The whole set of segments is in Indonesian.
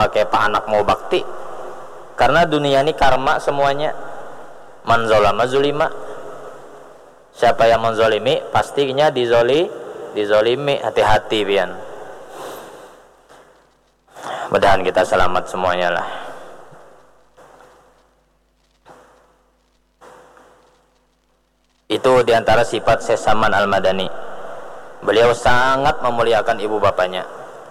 pakai pak anak mau bakti, karena dunia ini karma semuanya. Man zalama zulima, siapa yang menzolimi pastinya dizolimi. Hati-hati pian. Mudahan kita selamat semuanya lah. Itu diantara sifat Syekh Saman Al-Madani. Beliau sangat memuliakan ibu bapaknya.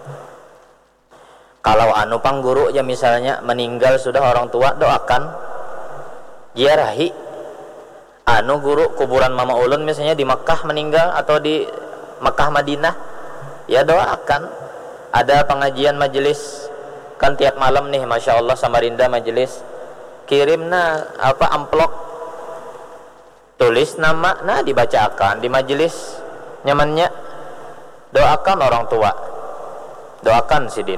Kalau anu pangguru ya misalnya meninggal sudah orang tua, doakan ziarahi. Anu guru kuburan Mama Ulun misalnya di Mekah meninggal atau di Mekah Madinah, ya doakan. Ada pengajian majelis kan tiap malam nih, Masya Allah Samarinda majelis, kirimna amplop, tulis nama, nah dibacakan di majelis nyamannya. Doakan orang tua, doakan sidin.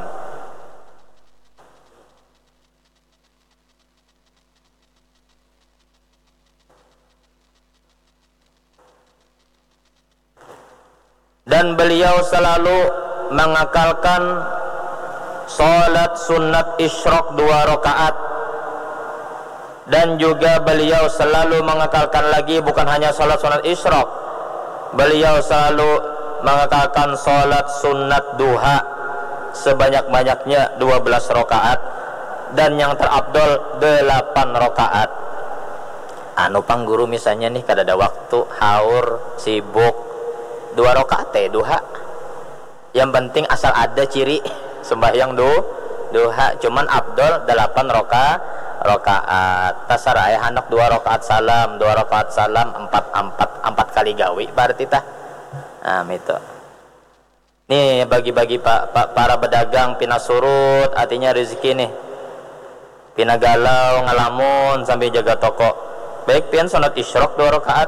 Dan beliau selalu mengakalkan salat sunat isyraq 2 rakaat. Dan juga beliau selalu mengakalkan lagi bukan hanya salat sunat isyraq, beliau selalu mengakalkan salat sunat duha sebanyak-banyaknya 12 rakaat, dan yang terabdol 8 rakaat. Anu pangguru misalnya nih kada ada waktu, haur, sibuk, 2 rakaat duha. Yang penting asal ada ciri sembahyang duha, cuman abdol 8 rakaat. Tasaraya anak 2 rakaat salam, 2 rakaat salam, 4 kali gawi berarti tah. Nah, itu. Nih bagi-bagi para pedagang pina surut, artinya rezeki nih. Pina galau, ngalamun sambil jaga toko. Baik pian salat isyraq 2 rakaat.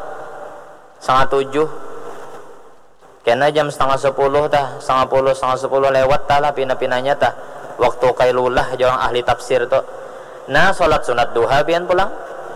6:30. Kena jam 9:30 tah, 9:10 lewat tah lah pina-pinanya tah. Waktu kailulah jeung ahli tafsir tuh. Nah, salat sunat duha pian pulang.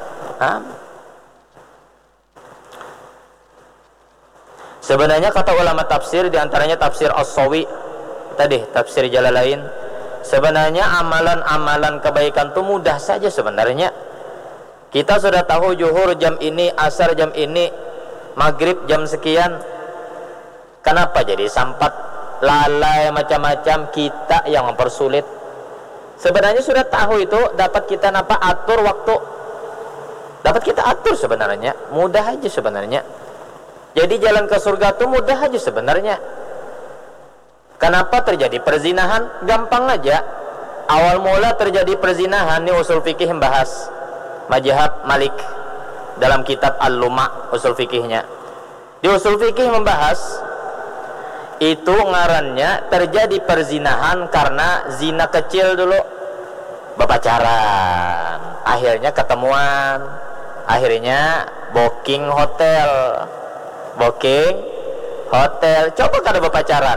Sebenarnya kata ulama tafsir, diantaranya tafsir As-Sawi tadi, tafsir Jalalain, sebenarnya amalan-amalan kebaikan itu mudah saja sebenarnya. Kita sudah tahu zuhur jam ini, asar jam ini, maghrib jam sekian. Kenapa jadi sampat lalai macam-macam, kita yang mempersulit? Sebenarnya sudah tahu itu, dapat kita atur waktu, dapat kita atur sebenarnya, mudah aja sebenarnya. Jadi jalan ke surga itu mudah aja sebenarnya. Kenapa terjadi perzinahan? Gampang aja. Awal mula terjadi perzinahan, ini usul fikih membahas mazhab Malik dalam kitab Al-Luma usul fikihnya. Di usul fikih membahas itu ngarannya terjadi perzinahan karena zina kecil dulu, berpacaran, akhirnya ketemuan, akhirnya booking hotel. Coba kada berpacaran,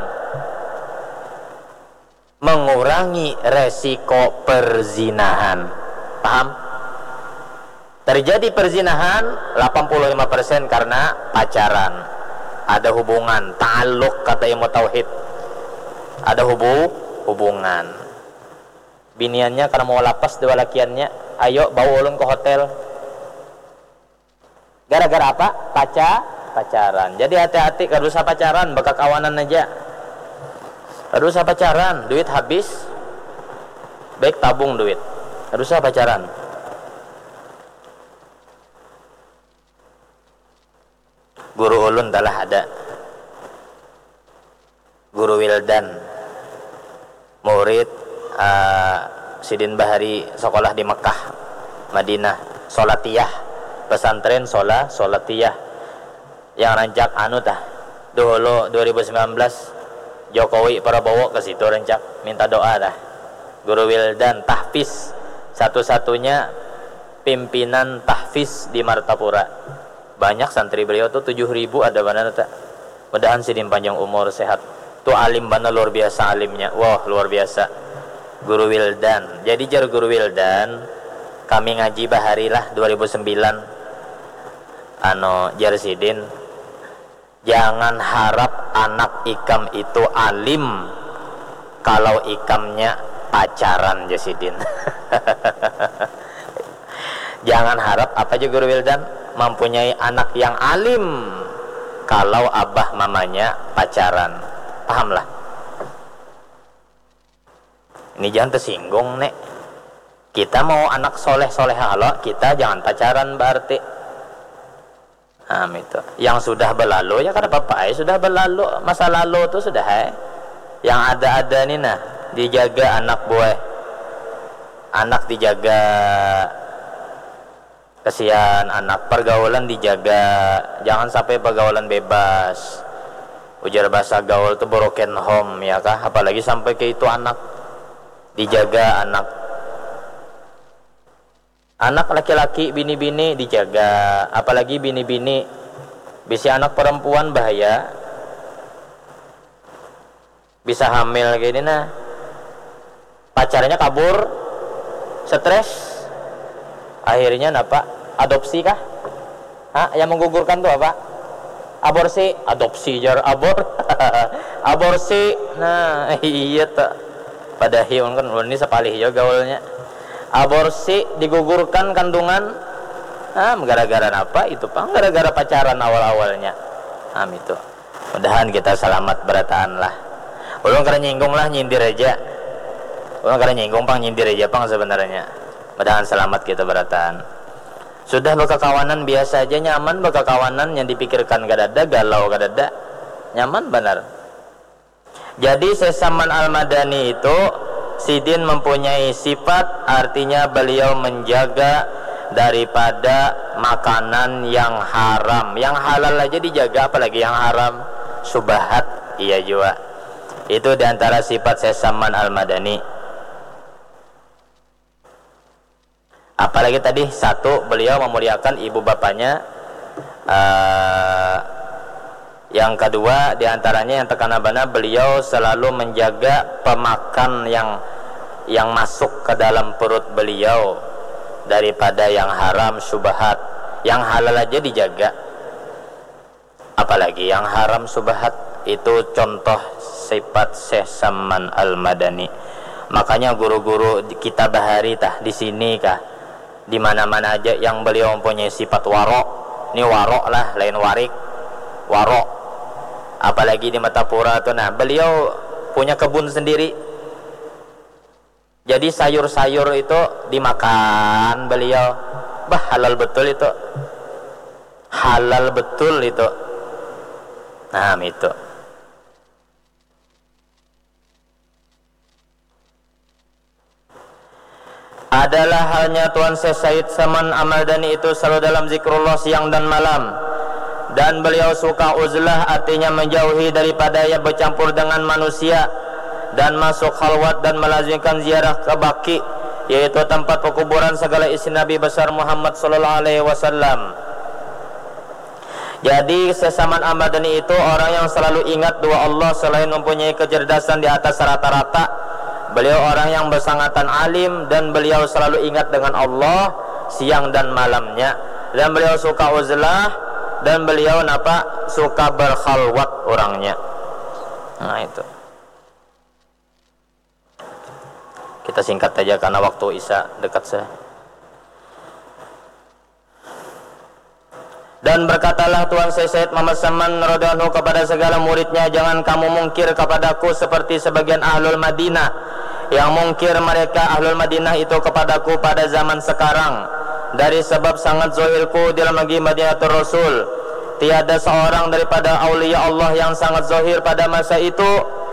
mengurangi resiko perzinahan. Paham? Terjadi perzinahan 85% karena pacaran, ada hubungan, ta'alluq kata ilmu tauhid, ada hubungan. Biniannya karena mau lapas dua lakiannya, ayo bawa ulun ke hotel. Gara-gara apa? Pacaran. Jadi hati-hati, kada usah pacaran, bakal kawanan aja. Kada usah pacaran, duit habis. Baik tabung duit. Kada usah pacaran. Guru ulun telah ada, Guru Wildan, murid Sidin Bahari, sekolah di Mekah, Madinah, Solatiyah, pesantren Solatiyah. Yang rancak dulu 2019 Jokowi Prabowo ke situ rancak minta doa dah. Guru Wildan tahfiz, satu-satunya pimpinan tahfiz di Martapura. Banyak santri beliau tuh 7.000 ada benar tak. Mudahan sidin panjang umur sehat. Tuh alim benar, luar biasa alimnya. Wah, luar biasa. Guru Wildan. Jadi jar Guru Wildan, kami ngaji baharilah 2009. Jar sidin, jangan harap anak ikam itu alim kalau ikamnya pacaran Jasidin. Jangan harap apa juga Guru Wildan mempunyai anak yang alim kalau abah mamanya pacaran. Pahamlah. Ini jangan tersinggung nek. Kita mau anak soleh halo, kita jangan pacaran berarti. Itu. Yang sudah berlalu ya kada apa-apa, sudah berlalu, masa lalu itu sudah Yang ada nih nah, dijaga anak buah. Anak dijaga, kesian anak, pergaulan dijaga, jangan sampai pergaulan bebas. Ujar bahasa gaul itu broken home ya kah, apalagi sampai ke itu anak. Dijaga anak. Anak laki-laki bini-bini dijaga, apalagi bini-bini. Bisa anak perempuan bahaya, bisa hamil kayak ini nah. Pacarnya kabur, stres, akhirnya apa? Adopsi kah? Yang menggugurkan tuh apa? Aborsi, adopsi jar aborsi. Nah iya tuh. Pada hiung kan ini sepalih juga gaulnya. Aborsi, digugurkan kandungan, gara-gara apa itu Pak? Gara-gara pacaran awal-awalnya. Itu. Mudahan kita selamat berataan lah. Ulun karena nyinggung lah nyindir aja. Ulun karena nyinggung pang nyindir aja pang sebenarnya. Mudahan selamat kita berataan. Sudah berkekawanan biasa aja nyaman, berkekawanan yang dipikirkan kadada, galau kadada, nyaman benar. Jadi Sesaman Al-Madani itu Sidin mempunyai sifat, artinya beliau menjaga daripada makanan yang haram. Yang halal aja dijaga, apalagi yang haram. Subahat, iya juga. Itu diantara sifat Sesaman Al-Madani. Apalagi tadi satu, beliau memuliakan ibu bapaknya. Yang kedua diantaranya yang tekanabana, beliau selalu menjaga pemakan yang masuk ke dalam perut beliau daripada yang haram, syubhat. Yang halal aja dijaga, apalagi yang haram, syubhat. Itu contoh sifat Syekh Saman Al-Madani. Makanya guru-guru kita bahari tah di sini kah, di mana-mana aja yang beliau mempunyai sifat warok. Ini warok lah, lain warik, warok. Apalagi di Matapura tuh, nah beliau punya kebun sendiri. Jadi sayur-sayur itu dimakan beliau. Halal betul itu. Halal betul itu. Nah itu. Adalah halnya Tuan Syekh Said Saman Al-Madani itu selalu dalam zikrullah siang dan malam. Dan beliau suka uzlah, artinya menjauhi daripada yang bercampur dengan manusia, dan masuk khalwat dan melazimkan ziarah ke Baqi, yaitu tempat pekuburan segala isi Nabi besar Muhammad sallallahu alaihi wasallam. Jadi Sesaman Al-Madani itu orang yang selalu ingat dua Allah, selain mempunyai kecerdasan di atas rata-rata. Beliau orang yang bersangatan alim, dan beliau selalu ingat dengan Allah siang dan malamnya. Dan beliau suka uzlah, dan beliau suka berkhalwat orangnya. Nah itu. Kita singkat aja karena waktu Isya dekat saya. Dan berkatalah Tuan Syekh Muhammad Saman radhiyallahu kepada segala muridnya, jangan kamu mungkir kepadaku seperti sebagian ahlul Madinah yang mungkir mereka ahlul Madinah itu kepadaku pada zaman sekarang. Dari sebab sangat zohirku dalam negeri Madinatul Rasul, tiada seorang daripada aulia Allah yang sangat zohir pada masa itu.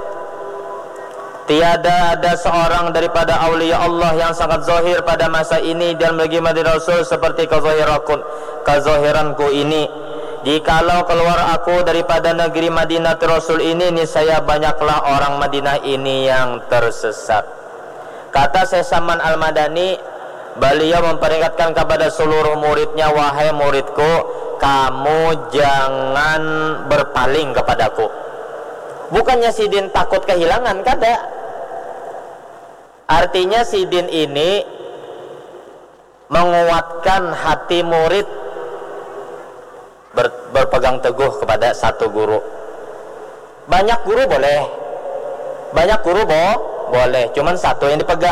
Tiada ada seorang daripada aulia Allah yang sangat zohir pada masa ini dalam negeri Madinatul Rasul seperti kezohiranku ini. Jikalau keluar aku daripada negeri Madinatul Rasul ini, niscaya banyaklah orang Madinah ini yang tersesat. Kata Syekh Saman Al-Madani, beliau memperingatkan kepada seluruh muridnya, wahai muridku, kamu jangan berpaling kepadaku. Bukannya Sidin takut kehilangan, kada. Artinya Sidin ini menguatkan hati murid berpegang teguh kepada satu guru. Banyak guru boleh, banyak guru boleh, cuman satu yang dipegang.